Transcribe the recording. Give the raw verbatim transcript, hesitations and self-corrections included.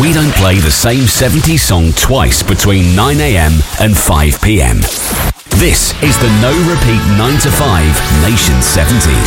we don't play the same seventies song twice between nine a.m. and five p.m. This is the No Repeat nine to five Nation seventies.